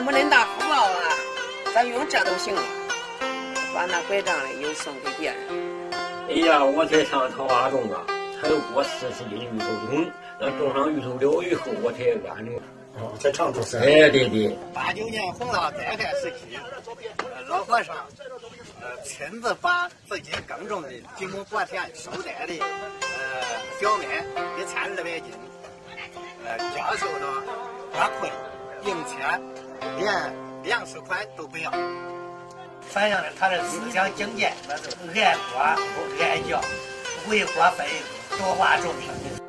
没恁大福报啊，咱用这都行了。把那拐杖嘞又送给别人。 哎呀，我才上桃花种啊，才有过40斤芋头种，那种上芋头了以后，我才安宁。 在常州山。 哎，对对。 89年洪涝灾害时期，老和尚亲自把自己耕种的几亩薄田收摘的小麦1200斤，教授了花困、硬切，连粮食款都不要，反映了他的思想境界，那是爱国不爱教，为国分多化众生。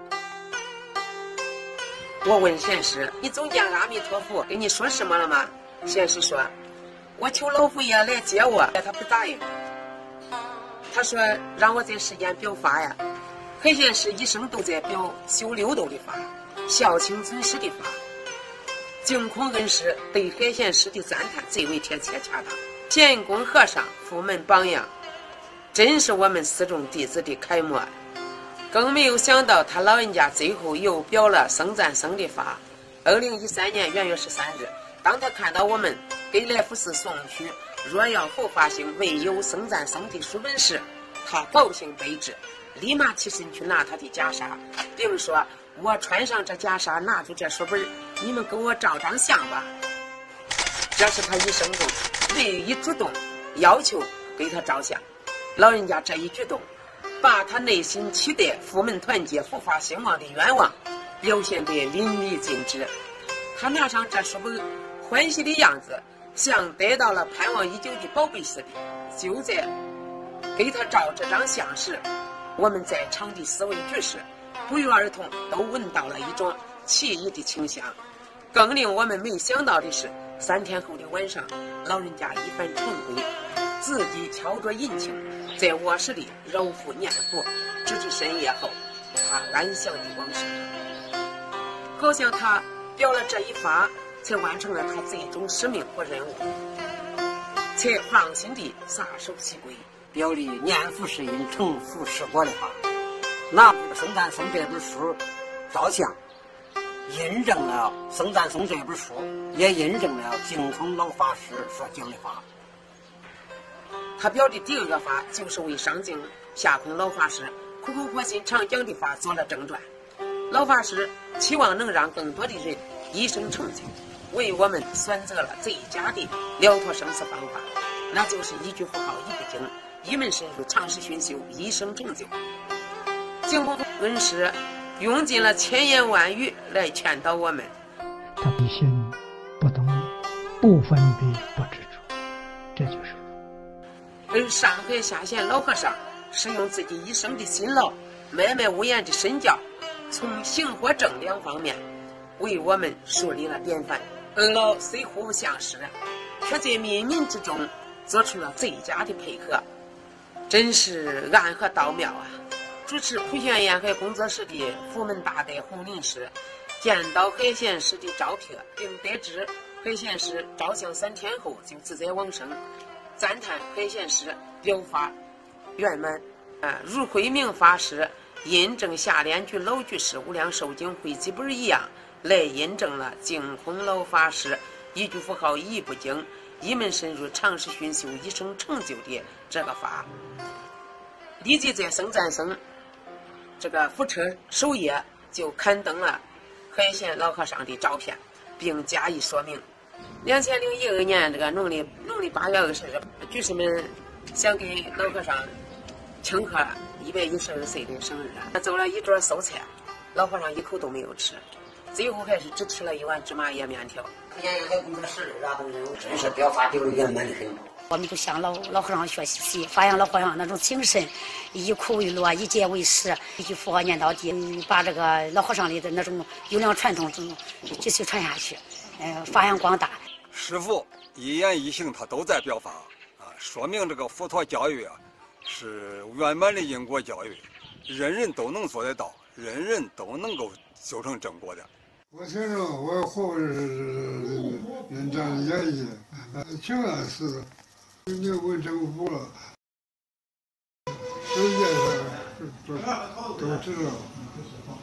我问贤师：“你总见阿弥陀佛跟你说什么了吗？”贤师说：“我求老佛爷来接我，他不答应。他说让我在世间表法呀。黑贤师一生都在表修六度的法，孝亲尊师的法。净空恩师对黑贤师的赞叹最为贴切恰当。贤公和尚佛门榜样，真是我们四众弟子的楷模。”更没有想到，他老人家最后又表了僧赞僧的法。2013年元月13日，当他看到我们给来福寺送去若要佛法兴，唯有僧赞僧的书本时，他高兴悲之，立马起身去拿他的袈裟，并说：“我穿上这袈裟，拿住这书本，你们给我照张相吧。”这是他一生中唯一主动要求给他照相。老人家这一举动，把他内心期待佛门团结、佛法兴旺的愿望表现得淋漓尽致。他拿上这书本，欢喜的样子像得到了盼望已久的宝贝似的。就在给他照这张相时，我们在场的四位居士不约而同都闻到了一种奇异的清香。更令我们没想到的是，3天后的晚上，老人家一番晨归，自己敲着引磬，在卧室里揉腹念佛，直至深夜后，他安详地往生。好像他表了这一法，才完成了他最终使命和任务，才放心地撒手西归。 表里念佛是因，成佛是果的话，拿僧赞僧这本书照相，印证了僧赞僧这本书，也印证了净空老法师所讲的话。 他表的第二个法，就是为上净下空老法师苦口婆心常讲的法做了正传。老法师期望能让更多的人一生成就，为我们选择了最佳的了脱生死方法，那就是一句佛号一不精，一门深入，长时熏修，一生成就。净空恩师用尽了千言万语来劝导我们。 他必心不动，不分别，不执着，这就是而上海下县老和尚是用自己一生的辛劳，默默无言的身教，从行和正两方面为我们树立了典范。二老虽互不相识，却在冥冥之中做出了最佳的配合，真是暗合道妙啊！主持普贤沿海工作室的佛门大德洪林师见到海贤师的照片，并得知海贤师照相3天后就自在往生，赞叹海贤师表法圆满，如慧明法师印证下联居老居士无量寿经汇集本一样，来印证了净空老法师一句佛号一不精，一门深入，长时熏修，一生成就的这个法。立即在僧赞僧这个福车首页就刊登了海贤老和尚的照片，并加以说明。2012年这个农历8月20日，居士们想给老和尚庆贺112岁的生日，做了一桌素菜，老和尚一口都没有吃，最后还是只吃了一碗芝麻叶面条。 沿海工作室然后真是表法表的圆满的很。 我们就向老和尚学习，发扬老和尚那种精神，以苦为乐，以戒为师，一句佛号念到底，把这个老和尚里的那种优良传统继续传下去，发扬光大。 师父一言一行他都在表法啊，说明这个佛陀教育啊是圆满的因果教育，人人都能做得到，人人都能够修成正果的。 我先生，我活是人这样演绎，情感是你问政府了，世界上都知道。